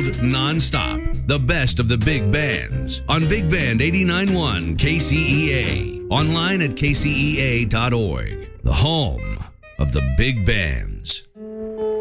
nonstop. The best of the big bands on Big Band 89.1 KCEA. Online at kcea.org. The home of the big bands.